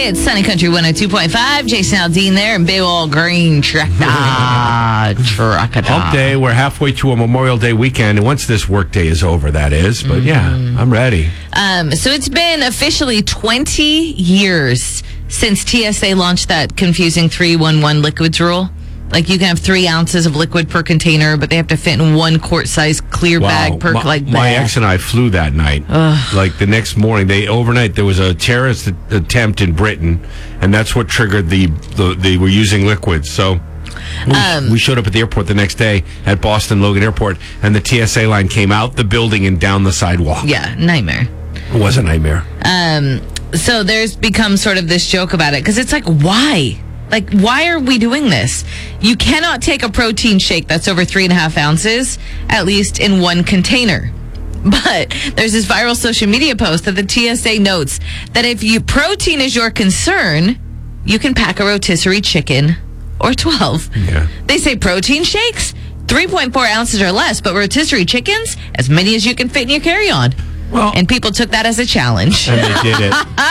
It's Sunny Country 102.5. Jason Aldean there and Big Old Green Tractor. Hump Day. We're halfway to a Memorial Day weekend, and once this workday is over, that is. But yeah, I'm ready. So it's been officially 20 years since TSA launched that confusing 3-1-1 liquids rule. Like, you can have 3 ounces of liquid per container, but they have to fit in 1 quart-sized clear bag per... My ex and I flew that night. Like, the next morning, overnight, there was a terrorist attempt in Britain, and that's what triggered they were using liquids. So we showed up at the airport the next day at Boston Logan Airport, and the TSA line came out the building and down the sidewalk. Yeah, nightmare. It was a nightmare. So there's become sort of this joke about it, because it's like, why? Like, why are we doing this? You cannot take a protein shake that's over 3.5 ounces, at least in 1 container. But there's this viral social media post that the TSA notes that if protein is your concern, you can pack a rotisserie chicken or 12. Yeah. They say protein shakes, 3.4 ounces or less, but rotisserie chickens, as many as you can fit in your carry-on. Well, and people took that as a challenge. And they did it.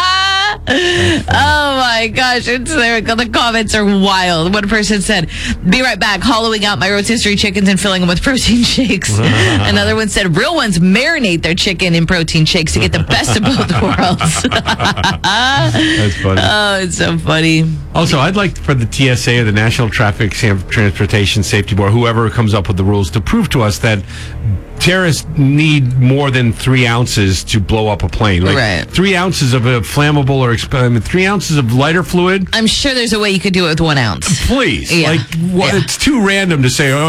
Oh my gosh, it's hysterical. The comments are wild. One person said, "Be right back, hollowing out my rotisserie chickens and filling them with protein shakes." Another one said, "Real ones marinate their chicken in protein shakes to get the best of both worlds." That's funny. Oh, it's so funny. Also, I'd like for the TSA or the National Traffic Transportation Safety Board, whoever comes up with the rules, to prove to us that terrorists need more than 3 ounces to blow up a plane. Like, right. 3 ounces of a flammable or 3 ounces of lighter fluid. I'm sure there's a way you could do it with 1 ounce. Please. Yeah. Like, it's too random to say,